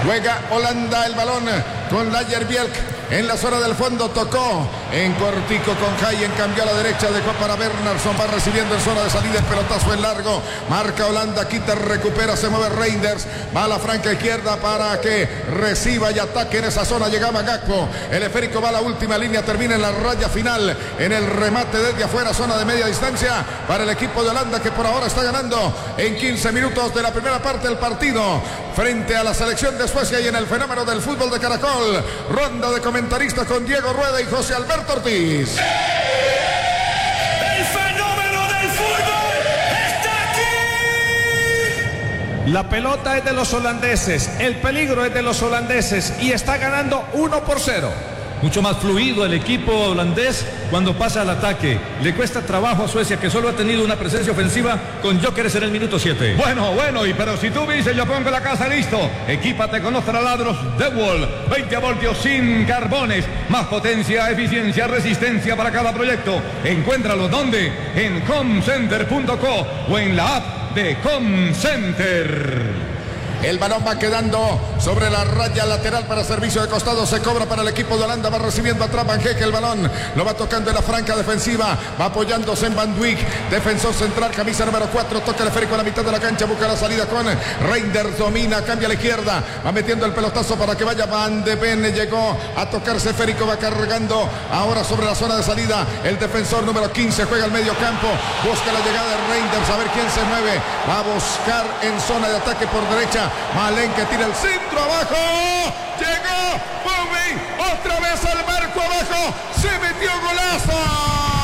Juega Holanda el balón con Lagerbielk en la zona del fondo, tocó en cortico con Hayen, cambió a la derecha, dejó para Bernardsson, va recibiendo en zona de salida el pelotazo en largo, marca Holanda, quita, recupera, se mueve Reinders, va a la franca izquierda para que reciba y ataque en esa zona, llegaba Gakpo, el esférico va a la última línea, termina en la raya final, en el remate desde afuera, zona de media distancia para el equipo de Holanda, que por ahora está ganando en 15 minutos de la primera parte del partido frente a la selección de Suecia. Y en el fenómeno del fútbol de Caracol, ronda de comentaristas con Diego Rueda y José Alberto Ortiz. El fenómeno del fútbol está aquí. La pelota es de los holandeses, el peligro es de los holandeses y está ganando 1-0. Mucho más fluido el equipo holandés cuando pasa al ataque. Le cuesta trabajo a Suecia, que solo ha tenido una presencia ofensiva con Gyökeres en el minuto 7. Bueno, pero si tú dices, yo pongo la casa listo. Equípate con los taladros DeWalt, 20 voltios sin carbones, más potencia, eficiencia, resistencia para cada proyecto. Encuéntralo, ¿dónde? En homecenter.co o en la app de Home Center. El balón va quedando sobre la raya lateral para servicio de costado. Se cobra para el equipo de Holanda. Va recibiendo atrás Van Heek. El balón lo va tocando en la franca defensiva. Va apoyándose en Van Dijk. Defensor central, camisa número 4. Toca el esférico a la mitad de la cancha. Busca la salida con Reinders. Domina, cambia a la izquierda. Va metiendo el pelotazo para que vaya Van de Ven. Llegó a tocarse esférico. Va cargando ahora sobre la zona de salida. El defensor número 15 juega al medio campo. Busca la llegada de Reinders. A ver quién se mueve. Va a buscar en zona de ataque por derecha. Malen que tira el centro abajo. Llegó Bowie. Otra vez al marco abajo. Se metió golazo.